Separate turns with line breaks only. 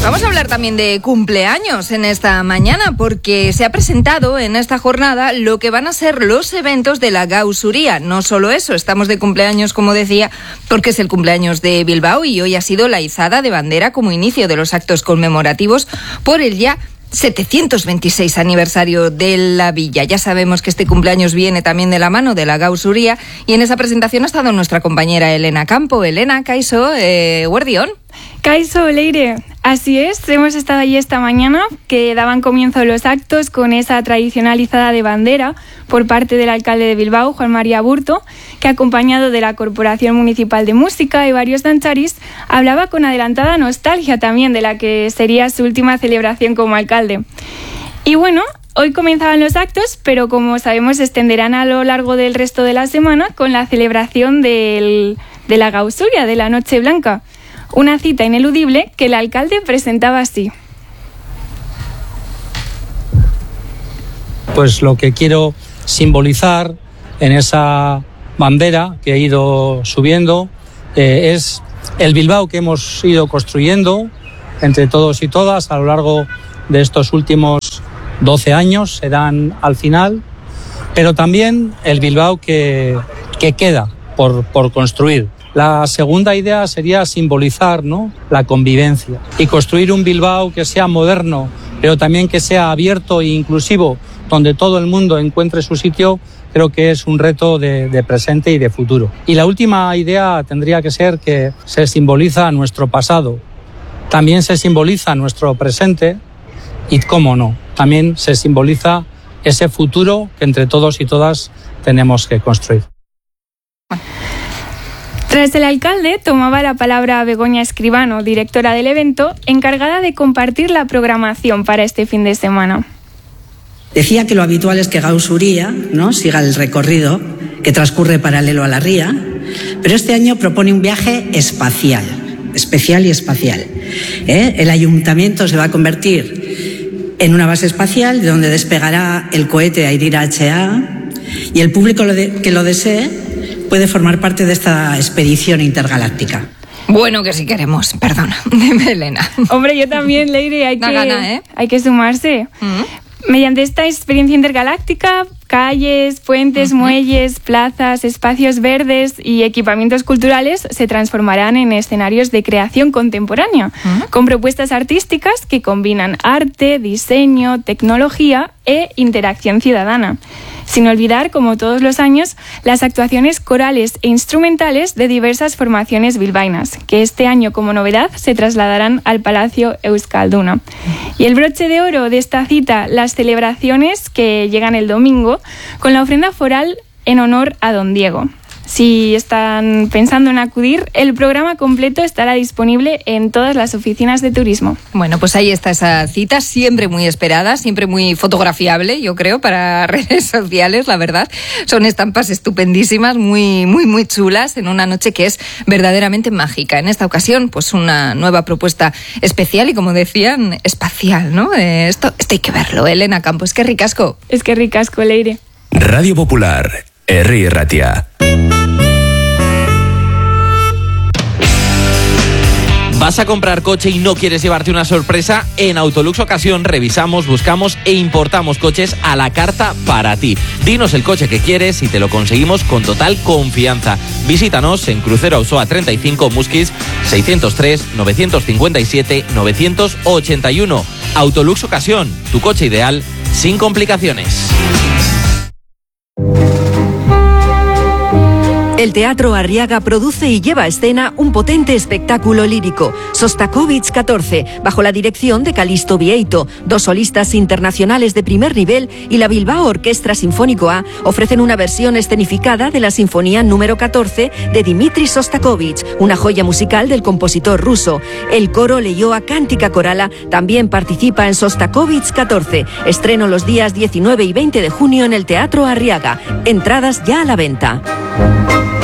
Vamos a hablar también de cumpleaños en esta mañana, porque se ha presentado en esta jornada lo que van a ser los eventos de la Gausuría. No solo eso, estamos de cumpleaños, como decía, porque es el cumpleaños de Bilbao y hoy ha sido la izada de bandera como inicio de los actos conmemorativos por el ya 726 aniversario de la villa. Ya sabemos que este cumpleaños viene también de la mano de la Gausuría y en esa presentación ha estado nuestra compañera Elena Campo. Elena, Kaixo, Guardión.
Kaixo, Leire. Así es, hemos estado allí esta mañana, que daban comienzo los actos con esa tradicional izada de bandera por parte del alcalde de Bilbao, Juan María Burto, que acompañado de la Corporación Municipal de Música y varios dancharis, hablaba con adelantada nostalgia también de la que sería su última celebración como alcalde. Y bueno, hoy comenzaban los actos, pero como sabemos se extenderán a lo largo del resto de la semana con la celebración de la Gausuria, de la Noche Blanca. Una cita ineludible que el alcalde presentaba así.
Pues lo que quiero simbolizar en esa bandera que he ido subiendo es el Bilbao que hemos ido construyendo entre todos y todas a lo largo de estos últimos 12 años, serán al final, pero también el Bilbao que queda por construir. La segunda idea sería simbolizar, ¿no?, la convivencia y construir un Bilbao que sea moderno, pero también que sea abierto e inclusivo, donde todo el mundo encuentre su sitio. Creo que es un reto de presente y de futuro. Y la última idea tendría que ser que se simboliza nuestro pasado, también se simboliza nuestro presente y, cómo no, también se simboliza ese futuro que entre todos y todas tenemos que construir.
Tras el alcalde, tomaba la palabra Begoña Escribano, directora del evento, encargada de compartir la programación para este fin de semana.
Decía que lo habitual es que Gausuría, ¿no?, siga el recorrido que transcurre paralelo a la ría, pero este año propone un viaje espacial, especial y espacial. El ayuntamiento se va a convertir en una base espacial de donde despegará el cohete Airira HA y el público que lo desee puede formar parte de esta expedición intergaláctica.
Bueno, que sí queremos, perdona, dime, Elena.
Hombre, yo también, Leire, hay que sumarse. Mediante esta experiencia intergaláctica, calles, puentes, muelles, plazas, espacios verdes y equipamientos culturales se transformarán en escenarios de creación contemporánea, con propuestas artísticas que combinan arte, diseño, tecnología e interacción ciudadana. Sin olvidar, como todos los años, las actuaciones corales e instrumentales de diversas formaciones bilbaínas, que este año, como novedad, se trasladarán al Palacio Euskalduna. Y el broche de oro de esta cita, las celebraciones que llegan el domingo, con la ofrenda foral en honor a Don Diego. Si están pensando en acudir, el programa completo estará disponible en todas las oficinas de turismo.
Bueno, pues ahí está esa cita, siempre muy esperada, siempre muy fotografiable, yo creo, para redes sociales, la verdad. Son estampas estupendísimas, muy, muy, muy chulas, en una noche que es verdaderamente mágica. En esta ocasión, pues una nueva propuesta especial y, como decían, espacial, ¿no? Esto hay que verlo, Elena Campo. Es que ricasco.
Es que ricasco, Leire.
Radio Popular, Herri Ratia.
¿Vas a comprar coche y no quieres llevarte una sorpresa? En Autolux Ocasión revisamos, buscamos e importamos coches a la carta para ti. Dinos el coche que quieres y te lo conseguimos con total confianza. Visítanos en Crucero Auzoa 35 Musquis 603 957 981. Autolux Ocasión, tu coche ideal sin complicaciones.
El Teatro Arriaga produce y lleva a escena un potente espectáculo lírico, Sostakovich 14, bajo la dirección de Calixto Vieito. 2 solistas internacionales de primer nivel y la Bilbao Orquestra Sinfónico ofrecen una versión escenificada de la Sinfonía número 14 de Dmitri Sostakovich, una joya musical del compositor ruso. El coro Leioa Cántica Corala también participa en Sostakovich 14, estreno los días 19 y 20 de junio en el Teatro Arriaga. Entradas ya a la venta.